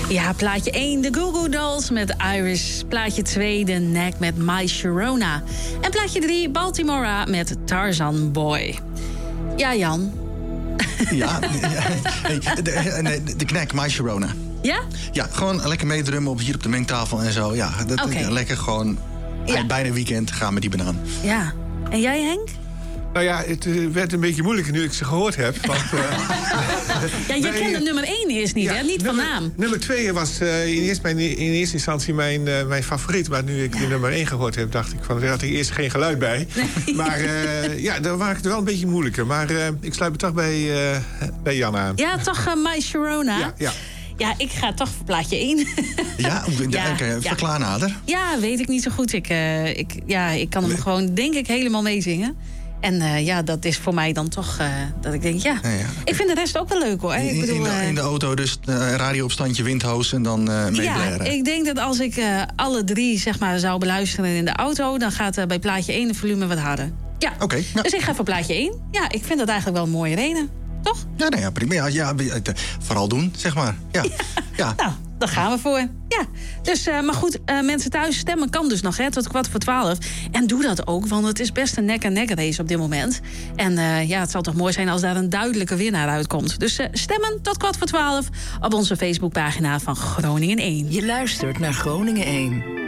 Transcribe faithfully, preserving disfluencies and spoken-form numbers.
Ja, plaatje één, de Goo Goo Dolls met Iris. Plaatje twee, de Knack met My Sharona. En plaatje drie, Baltimora met Tarzan Boy. Ja, Jan. Ja, nee, de, nee, de Knack, My Sharona. Ja? Ja, gewoon lekker meedrummen op, hier op de mengtafel en zo. Ja, dat, Okay. lekker gewoon Ja. bijna weekend gaan met die banaan. Ja. En jij, Henk? Nou ja, het uh, werd een beetje moeilijker nu ik ze gehoord heb. Want, uh, ja, je nee, kende nummer één eerst niet, ja, hè? Niet nummer, van naam. Nummer twee was uh, in, eerst mijn, in eerste instantie mijn, uh, mijn favoriet. Maar nu ik ja. de nummer één gehoord heb, dacht ik van... er had ik eerst geen geluid bij. Nee. Maar uh, ja, daar was het wel een beetje moeilijker. Maar uh, ik sluit me toch bij, uh, bij Jan aan. Ja, toch uh, My Sharona? Ja, ja. Ja, ik ga toch voor plaatje één. Ja, ja, okay, verklaar ja. nader. Ja, weet ik niet zo goed. Ik, uh, ik, ja, ik kan hem gewoon, denk ik, helemaal meezingen. En uh, ja, dat is voor mij dan toch uh, dat ik denk, ja. ja, ja. Ik vind de rest ook wel leuk, hoor. In, ik bedoel, in, de, in de auto dus uh, radio op standje Windhoos en dan uh, meeblaren. Ja, ik denk dat als ik uh, alle drie zeg maar, zou beluisteren in de auto... dan gaat uh, bij plaatje één de volume wat harder. Ja, okay, ja. Dus ik ga voor plaatje één. Ja, ik vind dat eigenlijk wel een mooie reden. Toch? Ja, nou ja, prima. Ja, ja, vooral doen, zeg maar. Ja. ja. ja. Nou, daar gaan we voor. Ja. Dus, uh, maar goed, uh, mensen thuis, stemmen kan dus nog, hè, tot kwart voor twaalf. En doe dat ook, want het is best een nek-en-nek race op dit moment. En uh, ja, het zal toch mooi zijn als daar een duidelijke winnaar uitkomt. Dus uh, stemmen tot kwart voor twaalf op onze Facebookpagina van Groningen één. Je luistert naar Groningen één.